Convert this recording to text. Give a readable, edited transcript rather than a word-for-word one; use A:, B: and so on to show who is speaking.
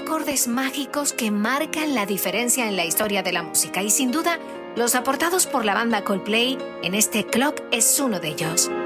A: acordes mágicos que marcan la diferencia en la historia de la música y sin duda los aportados por la banda Coldplay en este Clock es uno de ellos.